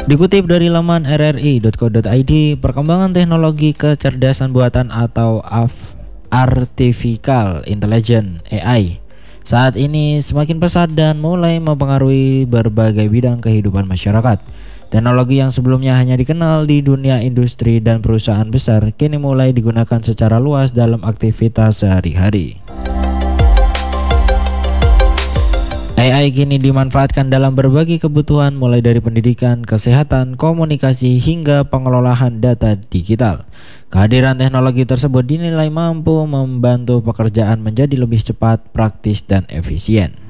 Dikutip dari laman rri.co.id, perkembangan teknologi kecerdasan buatan atau Artificial Intelligence (AI) saat ini semakin pesat dan mulai mempengaruhi berbagai bidang kehidupan masyarakat. Teknologi yang sebelumnya hanya dikenal di dunia industri dan perusahaan besar, kini mulai digunakan secara luas dalam aktivitas sehari-hari. AI kini dimanfaatkan dalam berbagai kebutuhan mulai dari pendidikan, kesehatan, komunikasi, hingga pengelolaan data digital. Kehadiran teknologi tersebut dinilai mampu membantu pekerjaan menjadi lebih cepat, praktis, dan efisien.